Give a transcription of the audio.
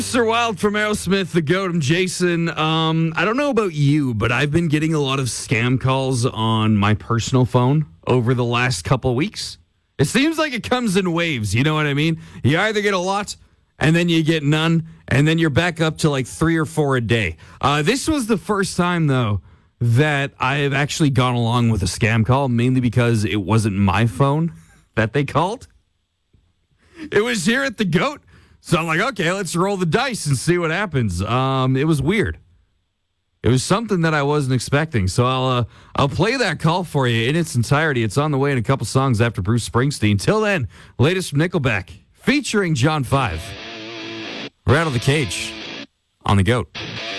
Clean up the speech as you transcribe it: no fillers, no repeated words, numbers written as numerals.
Mr. Wild from Aerosmith, the GOAT. I'm Jason. I don't know about you, but I've been getting a lot of scam calls on my personal phone over the last couple of weeks. It seems like it comes in waves, you know what I mean? You either get a lot, and then you get none, and then you're back up to like 3 or 4 a day. This was the first time, though, that I have actually gone along with a scam call, mainly because it wasn't my phone that they called. It was here at the GOAT. So I'm like, okay, let's roll the dice and see what happens. It was weird. It was something that I wasn't expecting. So I'll play that call for you in its entirety. It's on the way in a couple songs after Bruce Springsteen. Till then, latest from Nickelback, featuring John 5. Rattle the Cage on the GOAT.